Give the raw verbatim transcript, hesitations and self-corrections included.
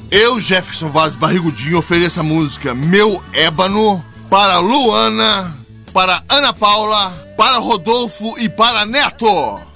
Eu, Jefferson Vaz Barrigudinho, ofereço a música Meu Ébano para Luana, para Ana Paula, para Rodolfo e para Neto.